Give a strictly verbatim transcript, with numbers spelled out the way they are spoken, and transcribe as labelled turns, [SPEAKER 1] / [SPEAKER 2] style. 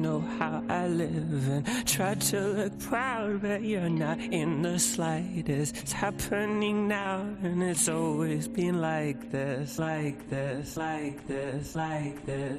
[SPEAKER 1] know how I live and try to look proud, but you're not in the slightest. It's happening now and it's always been like this, like this, like this, like this.